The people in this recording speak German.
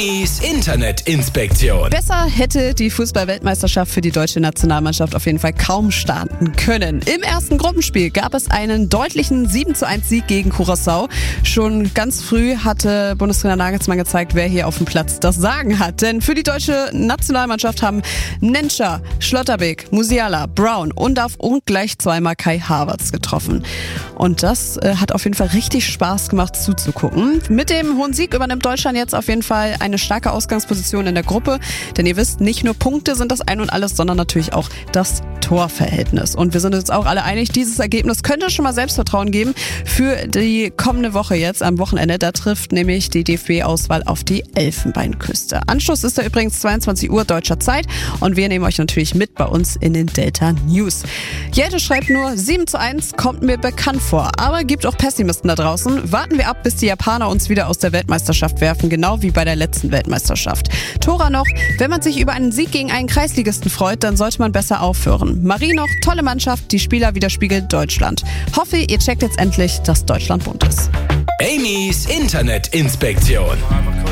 Amy's Internetinspektion. Besser hätte die Fußball-Weltmeisterschaft für die deutsche Nationalmannschaft auf jeden Fall kaum starten können. Im ersten Gruppenspiel gab es einen deutlichen 7:1 Sieg gegen Curaçao. Schon ganz früh hatte Bundestrainer Nagelsmann gezeigt, wer hier auf dem Platz das Sagen hat. Denn für die deutsche Nationalmannschaft haben Netscher, Schlotterbeck, Musiala, Brown, Undav und gleich zweimal Kai Havertz getroffen. Und das hat auf jeden Fall richtig Spaß gemacht zuzugucken. Mit dem hohen Sieg übernimmt Deutschland jetzt auf jeden Fall eine starke Ausgangsposition in der Gruppe. Denn ihr wisst, nicht nur Punkte sind das Ein und Alles, sondern natürlich auch das Torverhältnis. Und wir sind uns auch alle einig, dieses Ergebnis könnte schon mal Selbstvertrauen geben für die kommende Woche jetzt am Wochenende. Da trifft nämlich die DFB-Auswahl auf die Elfenbeinküste. Anschluss ist da übrigens 22 Uhr deutscher Zeit und wir nehmen euch natürlich mit bei uns in den Delta News. Jelte schreibt nur, 7:1 kommt mir bekannt vor, aber gibt auch Pessimisten da draußen. Warten wir ab, bis die Japaner uns wieder aus der Weltmeisterschaft werfen, genau wie bei der letzten Weltmeisterschaft. Tora noch, wenn man sich über einen Sieg gegen einen Kreisligisten freut, dann sollte man besser aufhören. Marie noch, tolle Mannschaft, die Spieler widerspiegelt Deutschland. Hoffe, ihr checkt jetzt endlich, dass Deutschland bunt ist. Amy's Internetinspektion.